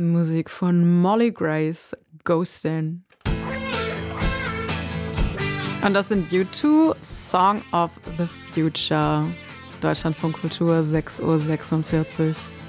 Musik von Molly Grace, Ghostin'. Und das sind U2, Song of the Future. Deutschlandfunk Kultur, 6:46 Uhr.